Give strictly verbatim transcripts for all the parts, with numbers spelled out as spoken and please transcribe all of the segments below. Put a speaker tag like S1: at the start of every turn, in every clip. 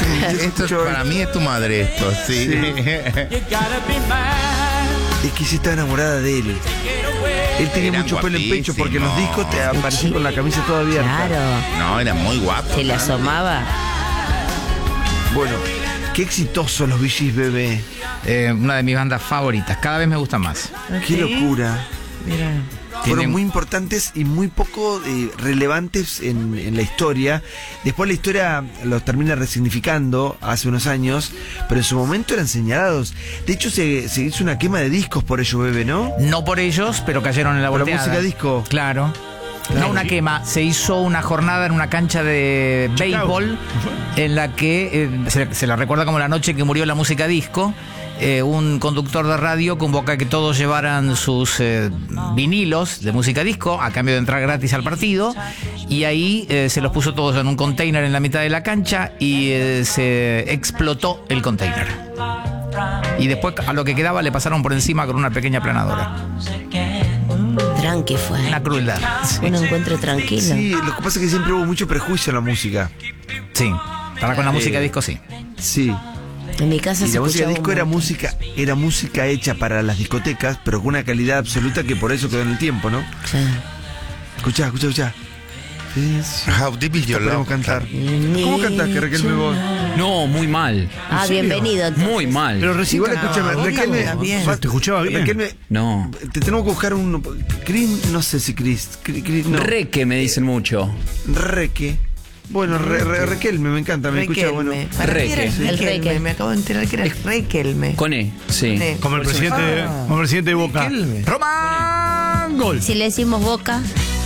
S1: Esto es, para mí es tu madre esto, sí.
S2: sí. Es que ella está enamorada de él. Él tenía
S1: Eran
S2: mucho pelo en pecho porque en los discos te aparecía con la camisa toda abierta.
S3: Claro.
S1: No, era muy guapo.
S3: Se le
S1: ¿no?
S3: asomaba.
S2: Bueno, qué exitosos los Bee Gees, bebé.
S4: Eh, una de mis bandas favoritas. Cada vez me gusta más.
S2: Qué locura.
S5: Mira.
S2: Fueron
S4: Tiene-
S2: muy importantes y muy poco eh, relevantes en, en la historia. Después la historia los termina resignificando hace unos años, pero en su momento eran señalados. De hecho, se, se hizo una quema de discos por ello, bebé, ¿no?
S4: No por ellos, pero cayeron en la
S2: Por la
S4: volteada.
S2: música disco.
S4: Claro. No una quema, se hizo una jornada en una cancha de béisbol en la que eh, se, se la recuerda como la noche que murió la música disco. Eh, un conductor de radio convoca a que todos llevaran sus eh, vinilos de música disco a cambio de entrar gratis al partido, y ahí eh, se los puso todos en un container en la mitad de la cancha y eh, se explotó el container. Y después a lo que quedaba le pasaron por encima con una pequeña aplanadora.
S3: Tranqui fue.
S4: Una crueldad. Sí.
S3: Un encuentro tranquilo.
S2: Sí, lo que pasa es que siempre hubo mucho prejuicio en la música.
S4: Sí. Para con la música disco sí.
S2: Sí.
S3: En mi casa
S2: Y
S3: se
S2: la música
S3: escuchaba
S2: disco
S3: un
S2: era
S3: montón.
S2: música, era música hecha para las discotecas, pero con una calidad absoluta que por eso quedó en el tiempo, ¿no?
S3: Sí.
S2: Escuchá, escuchá, escuchá.
S1: How deep is your
S2: Podemos
S1: love?
S2: cantar. ¿Cómo cantás, que Raquel me voy?
S6: No, muy mal.
S3: Ah, bienvenido. entonces.
S6: Muy mal.
S5: Pero recién
S2: Igual
S5: cantaba.
S2: escúchame, Raquel me,
S5: Cantaba bien.
S2: va-
S5: Te escuchaba bien.
S2: Raquel me,
S6: No.
S2: te tenemos que buscar un. Chris, no sé si Chris. Chris, Chris, no.
S6: Reque me dicen mucho.
S2: Reque. Bueno, re, re, Requelme, me encanta, me escucha bueno.
S5: Requelme. Para mí era
S6: Reque.
S3: El
S5: Requelme.
S3: Reque.
S5: Me acabo de enterar que era Requelme.
S6: Con E, sí.
S5: Sí.
S7: Como el presidente, como el presidente de Boca.
S5: Riquelme.
S7: Román Gol.
S3: Si le decimos Boca,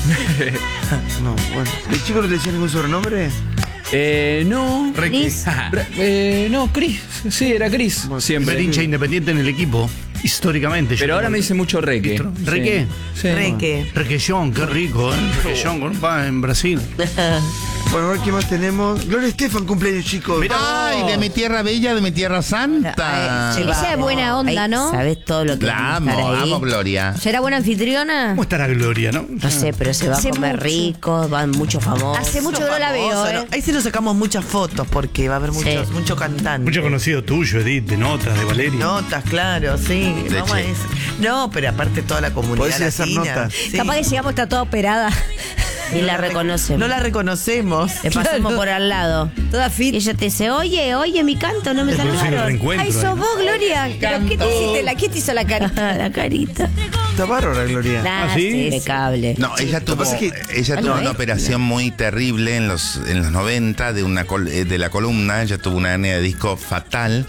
S2: No, bueno. ¿El chico no le decía ningún sobrenombre?
S6: Eh, no.
S3: Cris.
S6: Re- eh, no, Cris. Sí, era Cris. Siempre.
S7: El hincha independiente en el equipo, históricamente.
S6: Pero ahora me dice mucho Reque.
S7: ¿Reque?
S6: Sí.
S5: Reque.
S7: Requesón, qué rico, ¿eh? Requesón con un pan en Brasil.
S2: Bueno, a ver qué más tenemos. Gloria Estefan, cumpleaños, chicos.
S1: Ay, de mi tierra bella, de mi tierra santa.
S5: Ay, sí, va.
S8: Ella es buena onda,
S3: Ay,
S8: ¿no?
S3: ¿sabes todo lo que
S1: La
S3: va a
S1: amo,
S3: estar ahí?
S1: amo Gloria.
S8: ¿Será buena anfitriona?
S7: ¿Cómo estará Gloria, no?
S3: No sé, pero se va a
S8: Hace
S3: comer
S8: mucho.
S3: rico, van muchos famosos.
S8: Hace mucho que no la veo,
S5: Famoso,
S8: ¿eh?
S5: ¿no? Ahí sí nos sacamos muchas fotos porque va a haber muchos,
S3: Sí.
S5: mucho cantante.
S7: Mucho conocido tuyo, Edith, de notas, de Valeria.
S5: Notas, claro, sí.
S1: De
S5: Vamos a
S1: Che.
S5: eso. No, pero aparte toda la comunidad
S2: Podés ir a hacer
S5: latina.
S2: notas.
S5: Sí.
S8: Capaz que llegamos, está toda operada.
S3: Y la reconocemos.
S5: No la reconocemos.
S3: Le pasamos
S8: Claro.
S3: por al lado.
S8: Toda
S3: Y
S8: fit.
S3: ella te dice, oye, oye, mi canto, no me
S7: Produciendo
S3: saludaron.
S7: reencuentro.
S8: Ay, sos
S7: ahí, ¿no?
S8: vos, Gloria. ¿Pero qué te hiciste? La, ¿Qué te hizo la carita?
S3: La carita.
S2: Está bárbara, Gloria.
S3: Nah,
S7: ¿Ah, sí?
S3: sí, impecable.
S1: No, ella tuvo,
S2: pasa es que-
S1: ella
S3: Ah,
S1: tuvo
S3: no,
S1: una
S3: ¿eh?
S1: operación muy terrible en los en los noventa de una col- eh, de la columna. Ella tuvo una hernia de disco fatal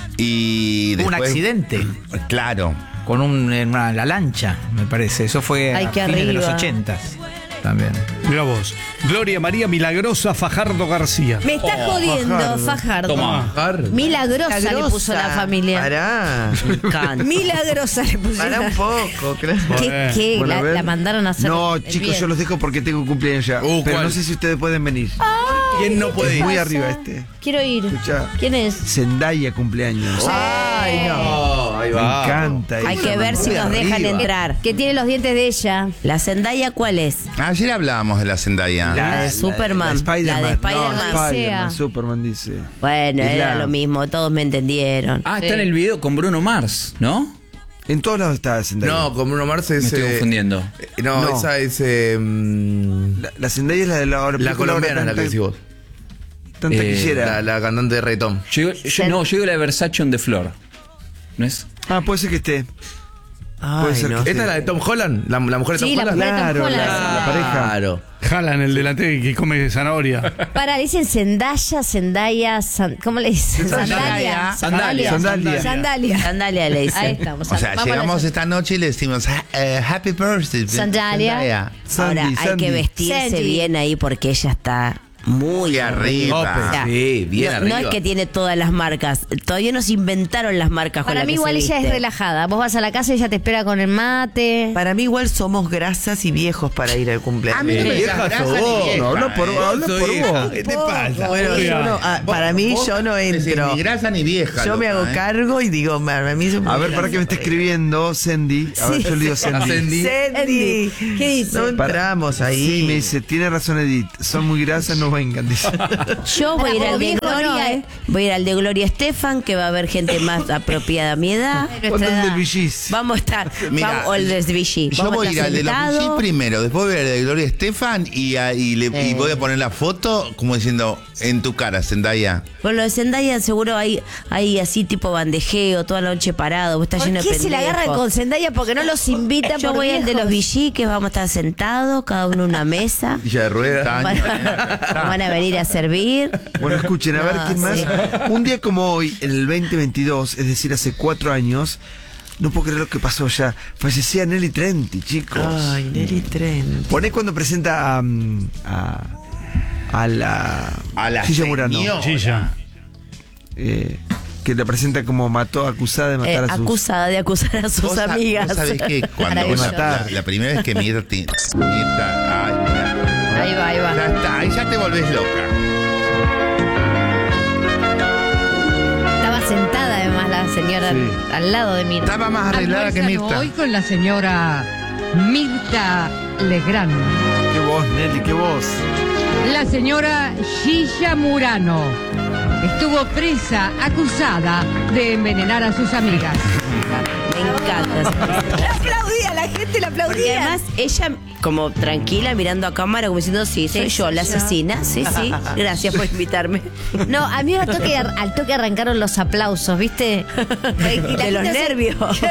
S1: y
S4: Hubo un
S1: después-
S4: accidente
S1: Claro.
S4: con un, en una, la lancha, me parece. Eso fue
S3: Ay,
S4: a
S3: qué
S4: fines de los
S3: arriba.
S4: ochentas también.
S7: Mira vos. Gloria María Milagrosa Fajardo García.
S8: Me está jodiendo,
S2: Fajardo.
S8: Fajardo.
S6: Toma.
S8: Milagrosa, le puso la familia.
S5: Pará.
S3: Me encanta.
S8: Milagrosa le puso.
S5: Pará un poco, claro.
S8: ¿Qué? qué?
S2: Bueno, a
S8: la,
S2: ver.
S8: la mandaron a hacer.
S2: No,
S8: el
S2: chicos,
S8: bien.
S2: yo los dejo porque tengo cumpleaños ya.
S6: Uh,
S2: pero
S6: ¿cuál?
S2: no sé si ustedes pueden venir.
S6: ¿Quién no puede
S2: Es
S6: ir?
S2: muy
S8: pasa?
S2: arriba este.
S8: Quiero ir.
S2: Escuchá.
S8: ¿Quién es?
S2: Zendaya cumpleaños.
S5: Ay, no.
S6: ahí
S2: Me
S6: va.
S2: encanta.
S3: Hay
S2: esa,
S3: que ver si
S2: muy
S3: nos dejan
S2: arriba.
S3: entrar.
S8: Que tiene los dientes de ella.
S3: ¿La Zendaya cuál es?
S1: Ayer hablábamos de la Zendaya.
S3: La de Superman.
S2: Spider-Man.
S3: La de Spider-Man.
S2: No, Spider-Man,
S8: Sea.
S2: Superman dice.
S3: Bueno,
S2: Es
S3: era
S2: la-
S3: lo mismo, todos me entendieron.
S6: Ah, está en el video con Bruno Mars, ¿no?
S2: En todos lados está Zendaya.
S9: No, con Bruno Mars
S6: Me
S9: es.
S6: estoy
S9: eh,
S6: confundiendo.
S9: eh, no,
S2: No.
S9: esa es. eh, mm,
S2: La, la Zendaya es la de la,
S9: la
S2: película
S9: colombiana,
S2: ahora
S9: la que decís vos.
S2: Tan
S6: Eh,
S2: taquillera.
S9: La, la cantante de reggaetón.
S6: Yo, digo- yo- no, yo digo la de Versace on the Floor. ¿No es?
S2: Ah, puede ser que esté. Puede
S5: Ay,
S2: ser
S5: no.
S2: que
S9: ¿Esta es la de Tom Holland? ¿La, la mujer de Tom
S8: Sí, la
S9: Holland?
S8: mujer de Tom
S2: Claro,
S8: Holland.
S2: la, la pareja.
S9: Claro.
S7: Jalan el delantero que come zanahoria.
S8: Para, dicen Zendaya, Zendaya, San- ¿cómo le dicen?
S1: Sandalia.
S6: Sandalia.
S2: Sandalia.
S8: Sandalia.
S3: Sandalia le dice.
S8: Ahí estamos.
S1: O sea,
S8: Vamos a
S1: llegamos
S8: la-
S1: esta noche y le decimos "Ha- eh, Happy Birthday,
S8: Sandalia".
S1: Zendaya.
S2: Sandy,
S3: Ahora, hay
S2: Sandy.
S3: que vestirse
S8: Sandy.
S3: bien ahí porque ella está muy
S1: Muy arriba.
S3: O sea,
S6: Sí, bien
S3: no,
S6: arriba.
S3: no es que tiene todas las marcas. Todavía no se inventaron las marcas con
S8: Para
S3: las
S8: mí
S3: que
S8: igual
S3: se
S8: ella es
S3: viste.
S8: relajada. Vos vas a la casa y ella te espera con el mate.
S5: Para mí igual somos grasas y viejos para ir al cumpleaños.
S1: A mí no me
S9: Vieja
S1: dejas
S9: sos
S1: grasa ni
S9: vos.
S1: vieja,
S2: No, habla por,
S1: eh.
S2: habla
S9: Soy
S2: por
S9: hija.
S2: vos.
S9: ¿Qué te pasa?
S5: Bueno, yo no, ah, para mí
S1: Vos
S5: yo no
S1: decís,
S5: entro.
S1: Ni grasa ni vieja.
S5: Yo me
S1: loca,
S5: hago
S1: ¿eh?
S5: cargo y digo, para mí son
S2: A
S5: muy
S2: ver, para que me está
S5: grasas.
S2: escribiendo Sandy. A ver, yo le digo Sandy.
S9: Sandy.
S5: Sandy.
S8: ¿Qué dice?
S5: No
S2: Para-
S5: entramos ahí.
S2: Sí, me dice, tiene razón Edith. Son muy grasas, no no vengan, dice.
S3: Yo voy a ir
S8: Para
S3: al de
S8: viejo no,
S3: Gloria,
S8: ¿eh?
S3: voy a ir al de Gloria Estefan, que va a haber gente más apropiada a mi edad.
S2: ¿Cuándo el del Villis?
S3: Vamos a estar,
S1: Mira,
S3: vamos, o el de Vichy.
S1: Yo
S3: Vamos
S1: voy a ir
S3: estar
S1: al de los
S3: sentados.
S1: Vichy primero, después voy a ir al de Gloria Estefan y, a- y, le- y
S3: Eh.
S1: voy a poner la foto como diciendo, en tu cara, Zendaya.
S3: Con lo de Zendaya seguro hay, hay así tipo bandejeo, toda la noche parado, vos estás
S8: ¿Por
S3: lleno
S8: qué
S3: de
S8: se la agarran
S3: pendejos.
S8: con Zendaya? Porque no los invita
S3: Yo
S8: por
S3: voy al de los
S8: viejos.
S3: Vichy, que vamos a estar sentados, cada uno en una mesa.
S9: Villa de ruedas.
S3: Van a, van a venir a servir.
S2: Bueno, escuchen, a ver
S3: No,
S2: quién más.
S3: sí.
S2: Un día como hoy, en el veinte veintidós, es decir, hace cuatro años, no puedo creer lo que pasó ya. Fallecía Nelly Trenti, chicos.
S5: Ay, Nelly Trent.
S2: Poné cuando presenta a, mm, a, a la,
S1: A la
S2: Gilla Murano,
S1: señora.
S7: Chilla.
S2: eh, que la presenta como mató, acusada de
S3: Eh,
S2: matar a sus...
S3: acusada de acusar a sus
S1: Vos sa-
S3: amigas.
S1: vos sabés que cuando
S8: Maravilloso.
S1: la, la primera vez que Mirta, Mirta, ay, mira,
S8: Ahí va, ahí va.
S1: ya está, ahí ya te volvés loca.
S8: Estaba sentada además la señora
S2: Sí.
S8: al, al lado de Mirta.
S1: Estaba más arreglada que
S10: Almuerzan
S1: Mirta.
S10: hoy con la señora Mirta Legrand.
S2: Qué voz, Nelly, qué voz.
S10: La señora Gilla Murano estuvo presa, acusada de envenenar a sus amigas.
S3: Me encanta.
S8: La aplaudía, la gente la
S3: Porque
S8: aplaudía.
S3: además ella como tranquila mirando a cámara como diciendo sí, soy
S8: Sí,
S3: yo
S8: soy
S3: la
S8: yo.
S3: asesina, sí, sí, gracias por invitarme.
S8: No, a mí al toque, al toque arrancaron los aplausos, ¿viste? Y la
S3: De los
S8: gente se-
S3: nervios.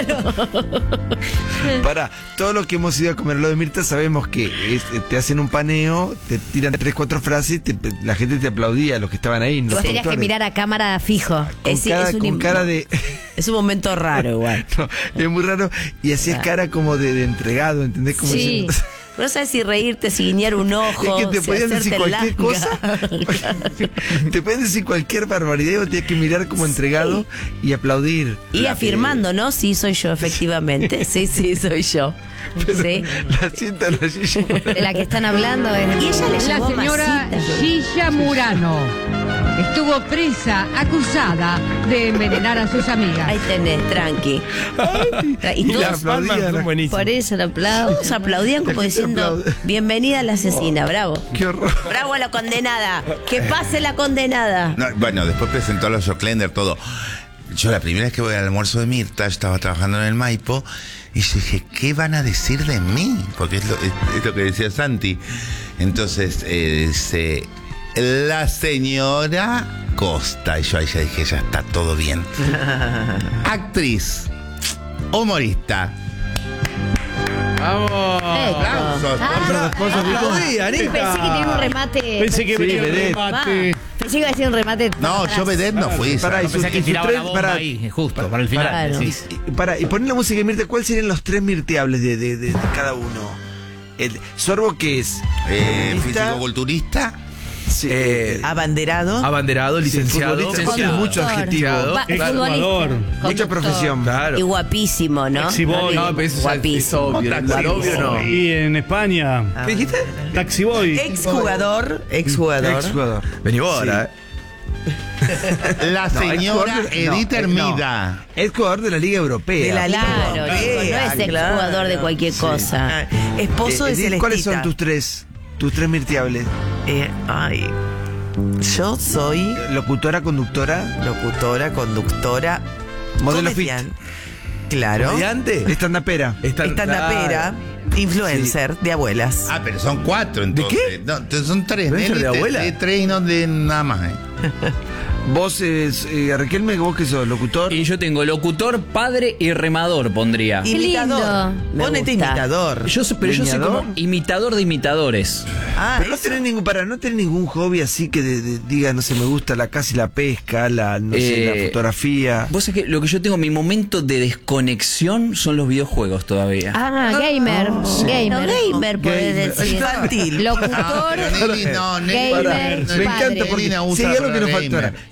S2: Para todos los que hemos ido a comer lo de Mirta sabemos que es- te hacen un paneo, te tiran tres, cuatro frases y te- la gente te aplaudía, los que estaban ahí. los
S8: Vos tenías que
S2: productores.
S8: mirar a cámara fijo.
S2: con,
S3: Es-
S2: cara,
S3: es un
S2: con
S3: im-
S2: cara de...
S3: Es un momento raro igual.
S2: No, es muy raro. Y hacías cara como de, de entregado, ¿entendés? Como
S8: Sí.
S2: diciendo-
S3: No sabes si reírte, si guiñar un ojo.
S2: Es que te
S3: si
S2: podían decir
S3: hacerte
S2: cualquier
S3: langa.
S2: cosa. Te pueden decir cualquier barbaridad y vos tenías que mirar como entregado y aplaudir.
S3: Y
S2: La-
S3: afirmando, ¿no? Sí, soy yo, efectivamente. Sí, sí, soy yo. Sí.
S2: La sienta la Gilla.
S8: De la que están hablando es
S3: Y ella le
S10: La
S3: llevó
S10: señora
S3: masitas.
S10: Gilla Murano estuvo presa, acusada de envenenar a sus amigas.
S3: Ahí tenés, tranqui. Y
S2: Y la
S3: todos,
S2: aplaudían. la-
S8: por eso el aplauso.
S3: todos aplaudían como
S2: La gente
S3: diciendo,
S2: aplaude.
S3: bienvenida a la asesina, bravo.
S2: Qué horror.
S3: Bravo a la condenada. Que pase la condenada.
S1: No, bueno, después presentó a los Joclender, todo. Yo la primera vez que voy al almuerzo de Mirta, yo estaba trabajando en el Maipo, y yo dije, ¿qué van a decir de mí? Porque es lo, es, es lo que decía Santi. Entonces, eh, dice, la señora Costa. Y yo ahí ya dije, ya está todo bien. Actriz, humorista.
S9: Vamos.
S1: Aplausos.
S8: Ah,
S7: Aplaudí, Anita.
S8: pensé que tenía un remate.
S7: Pensé que
S2: Sí,
S7: venía un
S2: vedette.
S7: remate.
S8: Ah, pensé que iba a decir un remate.
S1: No, yo vedette no fui.
S2: Pará, y
S1: ¿sabes?
S2: su-
S4: Pensé que
S2: y su
S4: tiraba
S2: tren-
S4: la bomba
S2: para-
S4: ahí, justo, para el final.
S3: Claro.
S4: Sí.
S2: Y- Para, y poner la música de Mirta, ¿cuáles serían los tres mirteables de, de, de- de cada uno? El Sorbo, ¿qué es?
S1: Eh,
S2: Futbolista.
S1: fisicoculturista.
S2: Sí,
S9: Eh,
S5: Abanderado.
S9: Abanderado,
S2: sí,
S9: licenciado.
S2: futbolista,
S9: licenciado.
S2: mucho adjetivo.
S8: Va,
S7: Ex
S8: futbolista,
S7: jugador.
S2: Mucha
S8: conductor.
S2: profesión.
S9: Claro.
S3: Y guapísimo, ¿no?
S7: Taxiboy.
S3: No,
S9: No, pero eso es- es
S3: guapísimo.
S9: obvio. Tan obvio no.
S7: Y en España,
S9: ¿Qué dijiste?
S7: Taxi Boy.
S5: Exjugador. Exjugador.
S2: Exjugador.
S9: Vení vos ahora, eh.
S1: La
S2: No,
S1: señora
S2: exjugador de-
S1: Edith
S2: no, eh,
S1: Hermida.
S2: no. Es jugador de la Liga Europea.
S5: De la Liga
S3: Claro,
S5: Europea,
S3: chico, no es
S5: claro.
S3: exjugador de cualquier cosa.
S5: Ah, esposo
S2: Eh,
S5: de
S2: Edith, ¿cuáles son
S5: Celestita.
S2: tus tres? Tus tres mirteables.
S5: Eh, ay. Yo soy
S2: Locutora, conductora,
S5: locutora, conductora,
S2: modelo fit,
S5: comediante. Claro.
S9: ¿Comediante?
S2: estandapera.
S9: Están-
S5: Estandapera, influencer de abuelas.
S1: Ah, pero son cuatro entonces.
S9: qué?
S1: No, te- son tres.
S9: ¿Influencer
S1: Nelly,
S9: de
S1: te-
S9: abuela?
S1: de tres y no de nada más. ¿eh?
S2: Vos, eh, eh, Riquelme, vos que sos locutor.
S6: Y yo tengo locutor, padre y remador, pondría.
S8: Qué
S5: Imitador.
S8: lindo.
S3: Me
S5: Ponete
S3: gusta.
S5: imitador.
S6: Yo, sé- pero yo soy
S2: ¿Leñador?
S6: como imitador de imitadores.
S5: Ah,
S2: Pero no
S5: eso.
S2: tenés ningún, para no tener ningún hobby así que de- de- diga, no sé, me gusta la caza y la pesca, la, no sé,
S6: Eh,
S2: la fotografía.
S6: Vos sabés que lo que yo tengo, mi momento de desconexión son los videojuegos todavía.
S8: Ah, gamer.
S3: No,
S8: Gamer.
S3: gamer, podés
S2: Gamer.
S3: decir.
S5: Infantil.
S8: Locutor.
S1: No, pero Nelly no, Nelly,
S8: Gamer,
S1: no,
S2: Me
S8: padre.
S2: encanta porque
S1: Nelly no
S2: si
S1: usa
S2: hay algo que nos
S1: para
S2: falta ahora,
S1: gamer.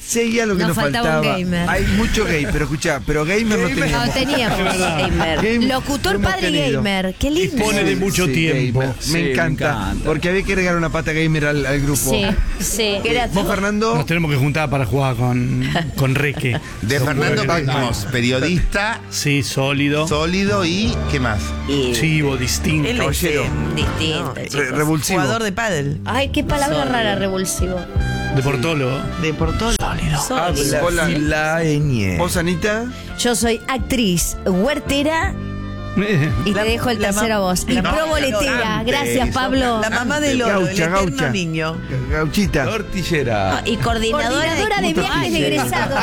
S2: Si hay algo que
S8: Nos
S2: nos,
S8: faltaba un gamer.
S2: Hay mucho gay, pero escuchá, pero gamer no teníamos.
S8: No teníamos gamer.
S2: Game
S8: Locutor
S2: hemos
S8: padre
S2: tenido.
S8: gamer. Qué lindo.
S7: Dispone de mucho
S2: Sí,
S7: tiempo.
S2: gamer.
S6: Sí,
S2: me,
S6: me
S2: encanta,
S6: encanta.
S2: porque había que agregar una pata gamer al, al grupo.
S8: Sí, sí.
S2: ¿Vos, Fernando?
S7: Nos tenemos que juntar para jugar con, con Reque.
S1: De Fernando tenemos periodista,
S7: Sí, sólido.
S1: sólido y ¿qué más?
S3: Y
S7: Chivo, distinto.
S5: Él es
S2: Caballero.
S5: eh,
S3: distinto,
S5: no,
S3: chicos.
S2: Re- revulsivo.
S5: jugador de pádel.
S8: Ay, qué palabra
S3: Sólido.
S8: rara, revulsivo.
S7: Deportólogo.
S5: De Portolo.
S3: Sólido.
S2: Hola.
S5: La ñ.
S2: ¿Vos, Anita?
S8: Yo soy actriz huertera y
S5: La-
S8: te dejo el
S5: la
S8: tercero a
S5: ma-
S8: vos. Y
S5: la ma-
S8: proboletera.
S1: cantante,
S8: Gracias, Pablo.
S5: La mamá de Loro,
S2: Gaucha,
S5: el eterno
S2: gaucha.
S5: niño.
S2: Gauchita.
S6: Tortillera.
S3: Y coordinadora,
S8: Coordinadora de viajes de egresados.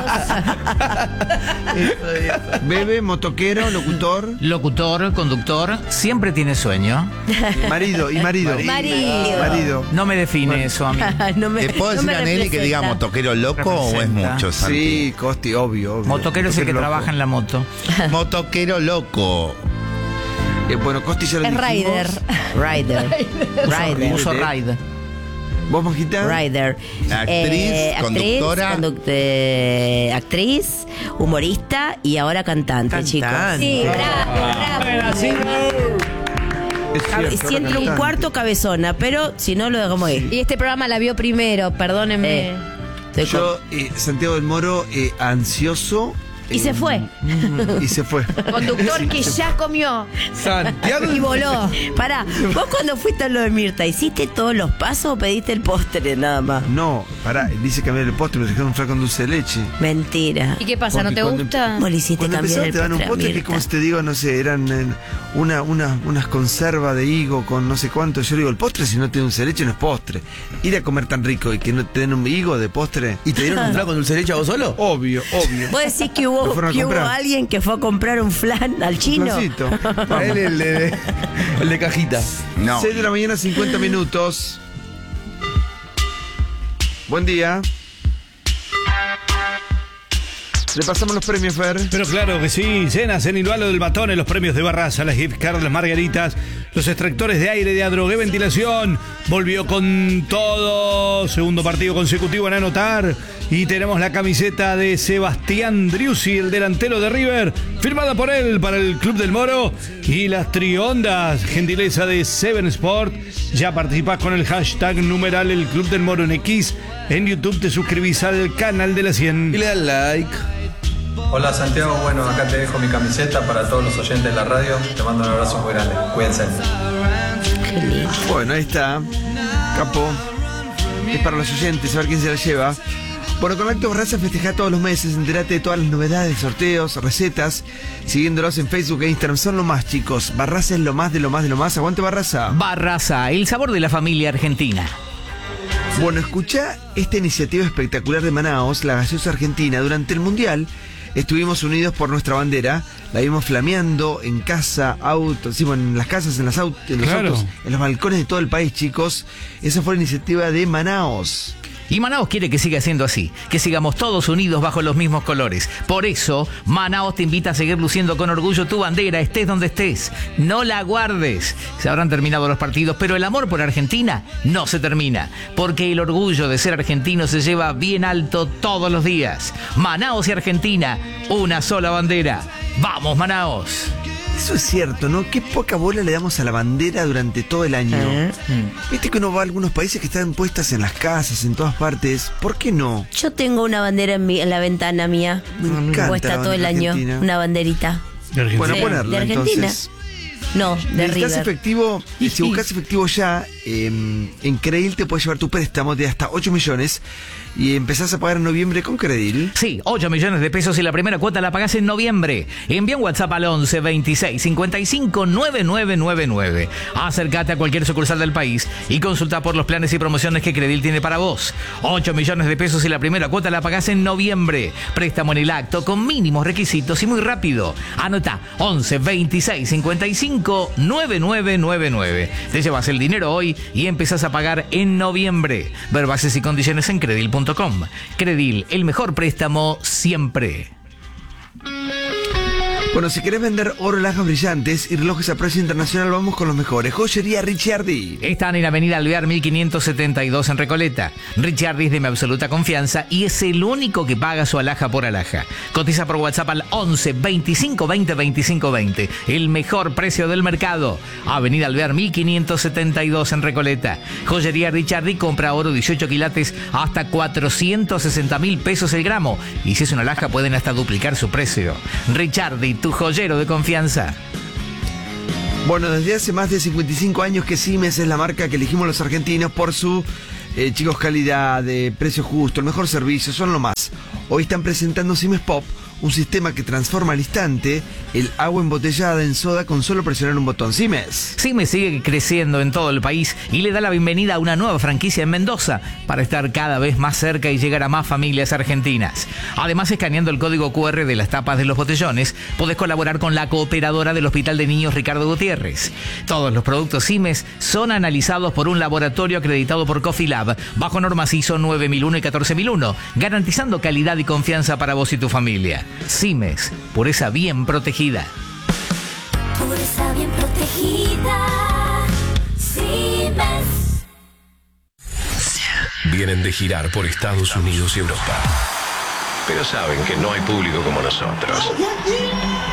S2: Bebe, motoquero, locutor,
S4: Locutor, conductor, siempre tiene sueño.
S2: marido y marido.
S8: Marido.
S2: Marido.
S4: No me define eso a mí.
S3: no me,
S1: ¿Le puedo
S3: no
S1: decir
S3: me
S1: a Nelly que
S3: representa.
S1: diga motoquero loco o es
S4: Representa.
S1: mucho, Santi?
S2: Sí, Costi, obvio, obvio.
S4: Motoquero es el que
S2: loco.
S4: trabaja en la moto.
S1: Motoquero loco.
S2: Eh, bueno, Costi ya lo
S8: Es
S2: dijimos.
S8: Rider.
S3: Rider. Rider.
S4: Uso ride.
S2: ¿Vos, Monjita?
S3: Rider.
S1: Actriz, conductora.
S3: conduct- eh, actriz, humorista y ahora cantante,
S5: Cantante.
S3: chicos.
S8: Sí, bravo, bravo.
S2: Es
S3: Cabe-
S2: cierto,
S3: si entra un
S2: cantante.
S3: cuarto, cabezona, pero si no, lo dejamos ir.
S8: Y este programa la vio primero, perdónenme.
S3: Eh, estoy con-
S2: Yo, eh, Santiago del Moro, eh, ansioso.
S8: Y se fue.
S2: Y se fue.
S8: Conductor que ya comió
S6: Santiago.
S8: y voló.
S3: Pará, vos cuando fuiste a lo de Mirta, ¿hiciste todos los pasos o pediste el postre nada más?
S2: No, pará, dice cambiar el postre, me dejaron un flaco con dulce de leche.
S3: Mentira.
S8: ¿Y qué pasa? ¿No
S2: Porque
S8: te
S2: cuando-
S8: gusta?
S3: ¿Cómo le hiciste
S2: Cuando
S3: cambiar
S2: empezaron
S3: el
S2: te dan un
S3: postre a
S2: postre que
S3: Mirta?
S2: como si te digo, no sé, eran eh, una, una, unas conservas de higo con no sé cuánto. Yo digo, el postre si no tiene dulce de leche no es postre. Ir a comer tan rico y que no te den un higo de postre.
S6: ¿Y te dieron un flaco con dulce de leche a vos solo?
S2: Obvio, obvio.
S3: ¿Vos decís que
S2: Lo
S3: hubo,
S2: fueron a
S3: que hubo
S2: comprar.
S3: alguien que fue a comprar un flan al chino?
S2: Flancito.
S6: A él el de, el de cajita.
S1: No.
S2: seis de la mañana, cincuenta minutos. Buen día. Le pasamos los premios, Fer.
S7: Pero claro que sí, cenas en Ilvalo del Batón, en los premios de Barraza, las gift cards, las margaritas, los extractores de aire, de adrogué, ventilación. Volvió con todo, segundo partido consecutivo en anotar. Y tenemos la camiseta de Sebastián Driussi, el delantero de River, firmada por él para el Club del Moro. Y las triondas, gentileza de Seven Sport. Ya participás con el hashtag numeral el Club del Moro en X. En YouTube te suscribís al canal de la cien.
S6: Y le das like.
S11: Hola Santiago, bueno, acá te dejo mi camiseta para todos los oyentes de la radio. Te mando un abrazo muy grande. Cuídense.
S2: Bueno, ahí está. Capo. Es para los oyentes, a ver quién se la lleva. Bueno, con Acto Barraza festeja todos los meses. Entérate de todas las novedades, sorteos, recetas. Siguiéndolos en Facebook e Instagram. Son lo más, chicos. Barraza es lo más de lo más de lo más. Aguante Barraza.
S4: Barraza, el sabor de la familia argentina.
S2: Bueno, escucha esta iniciativa espectacular de Manaos, la gaseosa argentina. Durante el Mundial estuvimos unidos por nuestra bandera. La vimos flameando en casa, autos, sí, bueno, en las casas, en, las aut- en los
S7: Claro.
S2: autos, en los balcones de todo el país, chicos. Esa fue la iniciativa de Manaos.
S4: Y Manaos quiere que siga siendo así, que sigamos todos unidos bajo los mismos colores. Por eso, Manaos te invita a seguir luciendo con orgullo tu bandera, estés donde estés. No la guardes. Se habrán terminado los partidos, pero el amor por Argentina no se termina, porque el orgullo de ser argentino se lleva bien alto todos los días. Manaos y Argentina, una sola bandera. ¡Vamos, Manaos!
S2: Eso es cierto, ¿no? Qué poca bola le damos a la bandera durante todo el año.
S3: Eh,
S2: Viste que uno va a algunos países que están puestas en las casas, en todas partes. ¿Por qué no?
S3: Yo tengo una bandera en, mi- en la ventana mía,
S2: Me encanta
S3: puesta
S2: la
S3: todo el
S2: bandera
S3: año,
S2: argentina.
S3: una banderita.
S7: De Argentina.
S2: Bueno,
S3: Sí,
S2: ponerla
S3: de Argentina.
S2: entonces.
S3: No, de
S2: Necesitas
S3: River.
S2: efectivo, y si buscas efectivo ya, eh, en Credil te puedes llevar tu préstamo de hasta ocho millones y empezás a pagar en noviembre con Credil.
S4: Sí, ocho millones de pesos y la primera cuota la pagás en noviembre. Envía un WhatsApp al once veintiséis cincuenta y cinco noventa y nueve noventa y nueve. Acércate a cualquier sucursal del país y consulta por los planes y promociones que Credil tiene para vos. ocho millones de pesos y la primera cuota la pagás en noviembre. Préstamo en el acto con mínimos requisitos y muy rápido. Anota once veintiséis cincuenta y cinco noventa y nueve noventa y nueve. Te llevas el dinero hoy y empezás a pagar en noviembre. Ver bases y condiciones en credil punto com. Credil, el mejor préstamo siempre.
S2: Bueno, si querés vender oro, alhajas brillantes y relojes a precio internacional, vamos con los mejores. Joyería Ricciardi.
S4: Están en Avenida Alvear mil quinientos setenta y dos en Recoleta. Ricciardi es de mi absoluta confianza y es el único que paga su alhaja por alhaja. Cotiza por WhatsApp al once veinticinco veinte veinticinco veinte. El mejor precio del mercado. Avenida Alvear mil quinientos setenta y dos en Recoleta. Joyería Ricciardi compra oro dieciocho quilates hasta cuatrocientos sesenta mil pesos el gramo. Y si es una alhaja pueden hasta duplicar su precio. Ricciardi, tu joyero de confianza.
S2: Bueno, desde hace más de cincuenta y cinco años que Siemens es la marca que elegimos los argentinos por su, eh, chicos, calidad, de precio justo, el mejor servicio, son lo más. Hoy están presentando Siemens Pop, un sistema que transforma al instante el agua embotellada en soda con solo presionar un botón. Siemens.
S4: Siemens sigue creciendo en todo el país y le da la bienvenida a una nueva franquicia en Mendoza para estar cada vez más cerca y llegar a más familias argentinas. Además, escaneando el código cu erre de las tapas de los botellones, podés colaborar con la cooperadora del Hospital de Niños Ricardo Gutiérrez. Todos los productos Siemens son analizados por un laboratorio acreditado por Coffee Lab bajo normas I S O nueve mil uno y catorce mil uno, garantizando calidad y confianza para vos y tu familia. Siemens, pureza bien protegida.
S12: Pureza bien protegida. Siemens.
S13: Vienen de girar por Estados Unidos y Europa, pero saben que no hay público como nosotros.